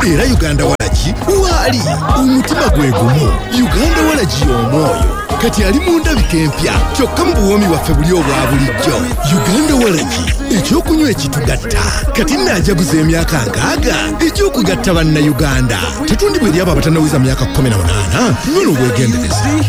Era Uganda Walagi wali omutima gwe gumu. Uganda Walagi omwoyo kati ali mu ndabika empya kyokka mu buwoomi waffe buli obwa bulijjo. Uganda Walagi ekyokunywa ekitugatta kati naajaguza emyaka 60 ekyokugatta bannayuganda. Tetundibwa eri abo abatannawiza myaka 18 nyono obwegendereza.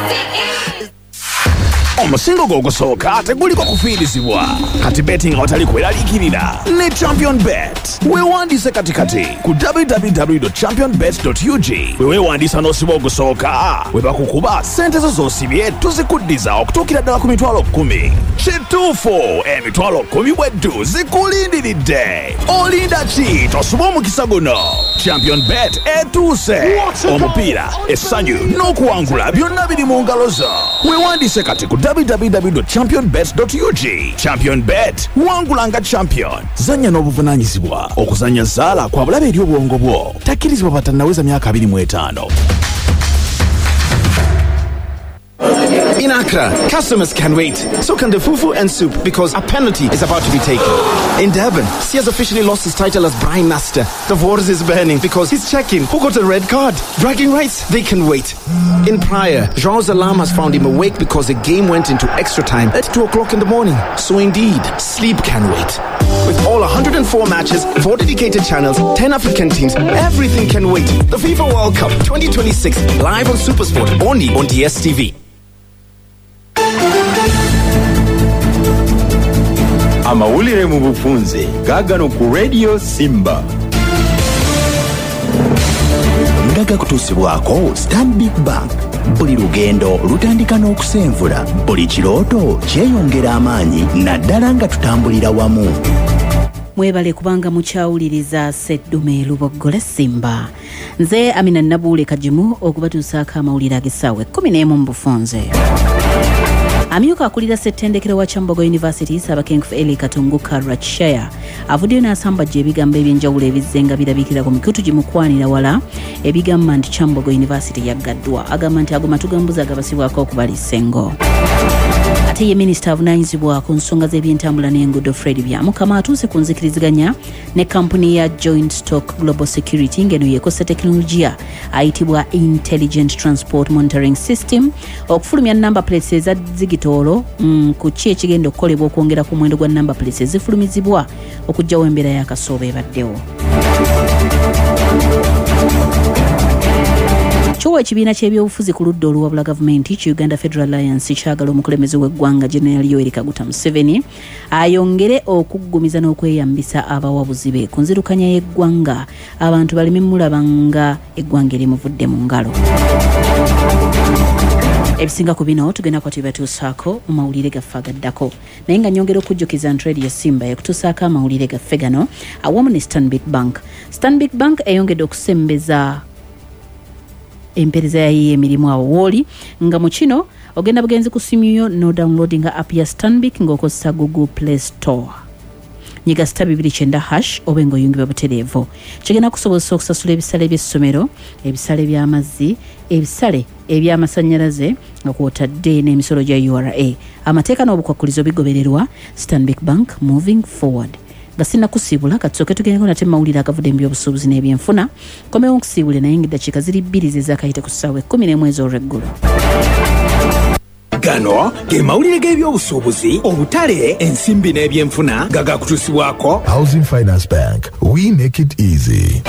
Omusingo gw'ogusooka teguliko kufiirizibwa kati betting awatali kweraliikirira ne Champion Bet. Weewandiise katikati ku www.championbet.ug. we weewandiisa n'osiba ogusooka we bakukuba ssente zo z'osibye tuzikuddiza okutuukira ddala ku $10,000. Kituufu emitwalo 10 bweddu zikulindiridde. Olinda ki tosuba omukisa guno? Champion Bet etuuse. Omupiira, essanyu n'okuwangula byonna biri mu ngalo zo. Weewandiise kati ku www.championbet.ug. Champion Bet, wangula nga champion. Zanya n'obuvunaanyizibwa. Okuzanya zaala kwa bulabe eri obwongo bwo. Takkirizibwa batannaweza myaka 25. In Accra, customers can wait. So can the fufu and soup because a penalty is about to be taken. In Durban, he has officially lost his title as Brine Master. The waters is burning because he's checking who got a red card. Bragging rights, they can wait. In Praia, Jean's alarm has found him awake because the game went into extra time at 2 o'clock in the morning. So indeed, sleep can wait. With all 104 matches, 4 dedicated channels, 10 African teams, everything can wait. The FIFA World Cup 2026 live on SuperSport only on DSTV. Amawulire mu bufunze gaagano ku Radio Simba. Ndaga kutuusibwako Stanbic Bank. Buli lugendo lutandika n'okusenvula. Buli kirooto kyeyongera amaanyi naddala nga tutambulira wamu. Mwebale kubanga mukyawuliriza Sseddume Luboggola Simba. Nze Amina Nabuule Kajimu okubatuusaako amawulire ag'essaawa 11 mu bufunze. Amyuka akulira ssettendekero wa Kyambogo University Ssabakenkufu Eli Katunguka Ratshire avuddeyo n'asambajja ebigambo ebyenjawulo ebizzenga birabikira ku mikutu gimukwanira wala ebigamba nti Kyambogo University yaggaddwa. Agamba nti ago matugambuza agabasibwako okubala essengo. Ate ye minisita avunaanyizibwa ku nsonga z'ebyentambula n'enguudo Fred Byamukama atuuse ku nzikiriziganya ne kampuni ya Joint Stock Global Security ng'eno yeekosa tekinologiya ayitibwa Intelligent Transport Monitoring System okufulumya number plates eza zigitoolo ku ki ekigenda okukolebwa okwongera ku muwendo gwa number plates ezifulumizibwa okuggyawo embeera y'akasooba ebaddewo. Chowa ekibiina ky'ebyobufuzi ku ludda oluwabula gavumenti ki Uganda Federal Alliance kyagala omukulembeze w'eggwanga General Yoweri Kaguta Museveni ayongere okuggumiza n'okweyambisa abawabuzi be ku nzirukanya y'eggwanga abantu baleme mulabanga eggwanga erimuvudde mu ngalo. Ebisinga ku bino tugenda kwatibatuusaako mu mawulire gaffe agaddako naye nga nyongera okujjukiza nti Radio Simba yakutuusaako amawulire gaffe gano awamu ne Stanbic Bank. Stanbic Bank eyongedde okusembeza empereza yayi emirimu awo wooli nga mu kino ogenda bugenzi ku simu yo no downloading app ya Stanbic ng'okozesa Google Play Store. Nyiga *290# oba ng'oyungibwa butereevu. Kigenda kusobozesa okusasula ebisale by'essomero, ebisale by'amazzi, ebisale eby'amasannyalaze nga kw'otadde n'emisolo gya URA. Amateeka n'obukwakkulizo bigobererwa. Stanbic Bank moving forward. Gasina kusiibula katusooke tugendeko nate mawulire agavudde mu by'obusuubuzi n'ebyenfuna. Komewo nkusiibule naye ng'eddakiika ziri 2 zezakayite ku ssaawa 11 olw'eggulo. Gano ge mawulire g'ebyobusuubuzi, obutale, ensimbi n'ebyenfuna gagakutuusibwako Housing Finance Bank. We make it easy.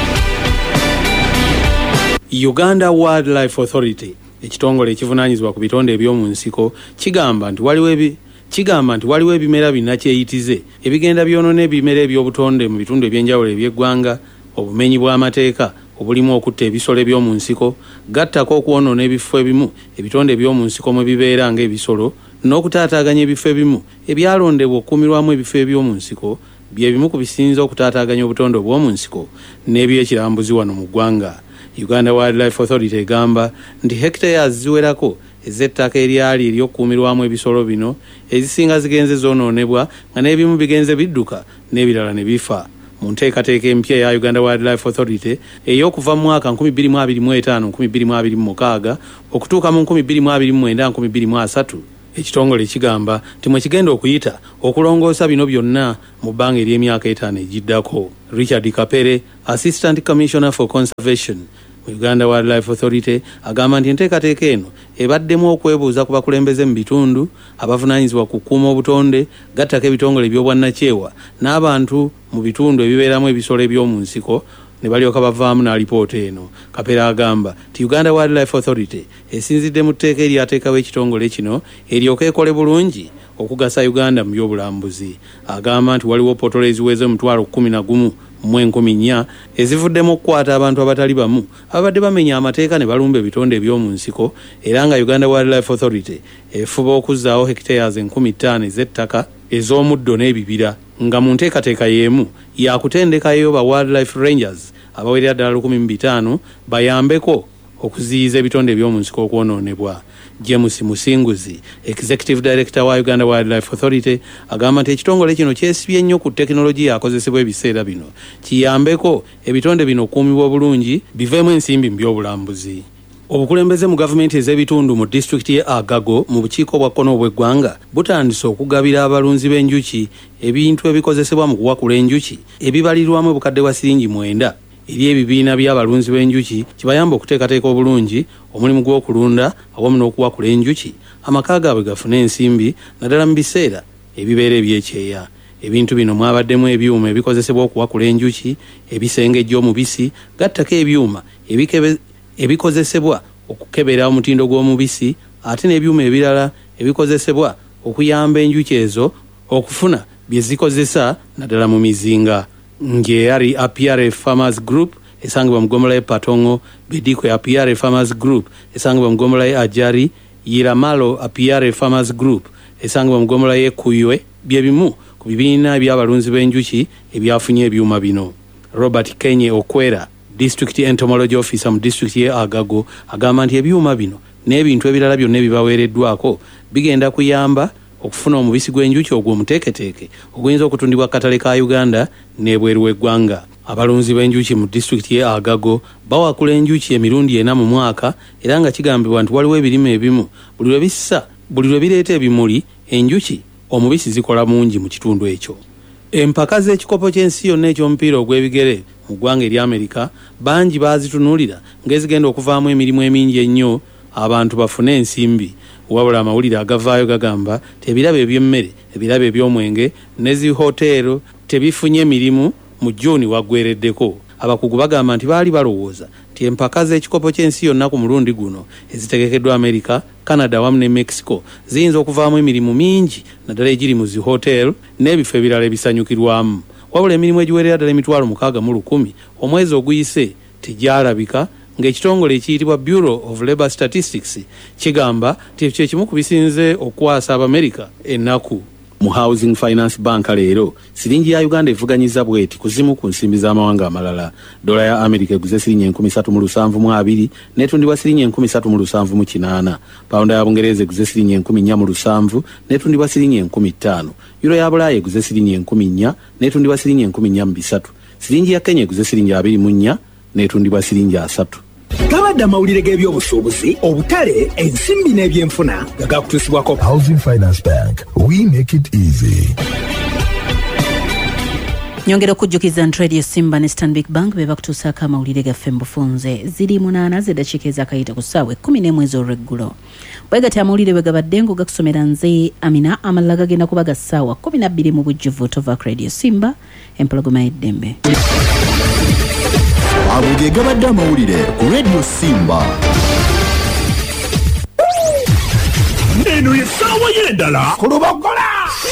Uganda Wildlife Authority, ekitongole ekivunaanyizibwa ku bitonde eby'omu nsiko, kigamba nti waliwo ebimera binnakyeyitize ebigenda byonoona ebimera eby'obutonde mu bitundu ebyenjawulo eby'eggwanga, obumenyi bw'amateeka obulimu okutta ebisolo eby'omu nsiko, gattako okwonoona ebifo ebimu ebitonde eby'omu nsiko mwe bibeera ng'ebisolo, n'okutaataaganya ebifo ebimu ebyalondebwa okukuumirwamu ebifo eby'omu nsiko bye bimu ku bisinza okutaataaganya obutonde obw'omu nsiko n'ebyekirambuzi wano mu ggwanga. Uganda Wildlife Authority egamba nti hectares ziwerako ez'ettaka eryali ery'okukuumirwamu ebisolo bino ezisinga zigenze zoonoonebwa nga n'ebimu bigenze bidduka n'ebirala ne bifa. Mu nteekateeka empya ya Uganda Wildlife Authority ey'okuva mu mwaka 2025-2026 okutuuka mu 2029-2030 Ekitongole kigamba nti mwe kigenda okuyita okulongoosa bino byonna mu bbanga ery'emyaka 5 egiddako. Richard Kapere, Assistant Commissioner for Conservation mu Uganda Wildlife Authority, agamba nti enteekateeka eno ebaddemu okwebuuza ku bakulembeze mu bitundu abavunaanyizibwa ku kukuuma obutonde, gattako ebitongole eby'obwannakyewa n'abantu mu bitundu ebibeeramu ebisolo eby'omu nsiko ne balyoka bavaamu na alipoota eno. Kapera agamba nti Uganda Wildlife Authority esinzidde mu tteeka eryateekawo ekitongole kino eryoka ekole bulungi okugasa Uganda mu by'obulambuzi. Agamba nti waliwo potolo eziweze mu 11,400 ezivuddemu okukwata abantu abatali bamu ababadde bamenya amateeka ne balumba ebitonde eby'omu nsiko, era nga Uganda Wildlife Authority efuba okuzzaawo hectares 15,000 ez'ettaka ez'omuddo n'ebibira, nga mu nteekateeka y'emu yakutendekayo ba Wildlife Rangers abawerera ddala 15,000 bayambeko okuziyiza ebitonde eby'omu nsiko okwonoonebwa. James Musinguzi, Executive Director wa Uganda Wildlife Authority, agamba nti ekitongole kino kyesibye nnyo ku tekinologiya akozesebwa ebiseera bino kiyambeko ebitonde bino okuumibwa obulungi biveemu ensimbi mu by'obulambuzi. Obukulembeze mu gavumenti ez'ebitundu mu disitulikiti ye Agago mu bukiiko bwa kkono obw'eggwanga butandise okugabira abalunzi b'enjuki ebintu ebikozesebwa mu kuwakula enjuki ebibalirwamu obukadde bwa siringi 9 eri ebibiina by'abalunzi b'enjuki kibayamba okuteekateeka obulungi omulimu gw'okulunda awamu n'okuwakula enjuki, amaka gaabwe gafuna ensimbi naddala mu biseera ebibeera ebyekyeya. Ebintu bino mwabaddemu ebyuma ebikozesebwa okuwakula enjuki, ebisengejja omubisi, gattako ebyuma ebikozesebwa okukebera omutindo gw'omubisi, ate n'ebyuma ebirala ebikozesebwa okuyamba enjuki ezo okufuna bye zikozesa naddala mu mizinga. Ngeari Apiare Farmers Group esangibwa mu ggomola y'e Patongo, Bidiko Apiare Farmers Group esangibwa mu ggomola y'e Ajari, Yiramalo Apiare Farmers Group esangibwa mu ggomola y'e Kuywe bye bimu ku bibiina by'abalunzi b'enjuki ebyafunye ebyuma bino. Robert Kenye Okwera, District Entomology Officer mu District ye Agago, agamba nti ebyuma bino n'ebintu ebirala byonna ebibaweereddwako bigenda kuyamba okufuna omubisi gw'enjuki ogw'omuteeketeeke oguyinza okutundibwa katale ka Uganda n'ebweru w'eggwanga. Abalunzi b'enjuki mu disitulikiti ye Agago bawakula enjuki emirundi 4 mu mwaka, era nga kigambibwa nti waliwo ebirime ebimu buli lwe bireeta ebimuli enjuki omubisi zikola mungi mu kitundu ekyo. Empaka z'ekikopo ky'ensi yonna eky'omupiira ogw'ebigere mu ggwanga erya Amerika bangi baazitunuulira ng'ezigenda okuvaamu emirimu emingi ennyo abantu bafune ensimbi. Wabula amawulire agavaayo gagamba tebirabe eby'emmere, ebirabe eby'omwenge ne zi hoteero tebifunye mirimu mu Juni waggwereddeko. Abakugu bagamba nti baali balowooza nti empaka z'ekikopo ky'ensi yonna ku mulundi guno ezitegekeddwa Amerika, Canada wamu ne Mexico ziyinza okuvaamu emirimu mingi naddala egiri mu zi hoteero n'ebifo ebirala ebisanyukirwamu. Wabula emirimu egiwerera ddala 60,000 omwezi oguyise tegyalabika, ng'ekitongole ekiyitibwa Bureau of Labor Statistics kigamba nti ekyo kimu ku bisinze okukwasa Abamerika ennaku. Mu Housing Finance Bank leero siringi ya Uganda evuganyiza bweti kuzimu ku nsimbi z'amawanga amalala. Dola ya Amerika eguze siringi 3,720 netundibwa siringi 3,708. Pound ya Bungereza eguze siringi 4,700 netundibwa siringi 5,000. Euro ya Bulaya eguze siringi 4,000 netundibwa siringi 4,300. Siringi ya Kenya eguze siringi 24 netundibwa siringi 3. Gabadde amawulire g'ebyobusuubuzi, obutale, ensimbi n'ebyenfuna nga gakutuusibwako Housing Finance Bank. We make it easy. Nyongera okujjukiza nti Radio Simba ne Stanbic Bank be bakutuusaako amawulire gaffe mu bufunze ziri 8 z'eddakiika ezakayita ku ssaawa 11 ez'olweggulo. Bwe gati amawulire bwe gabadde ng'ogakusomera nze Amina, amalala gagenda kuba ga ssaawa 12 mu bujjuvu Tovak Radio Simba, empologoma y'eddembe. Ago ge gabadde amawulire ku Radio Simba. Eno ye ssaawa y'endala ku Lubogola.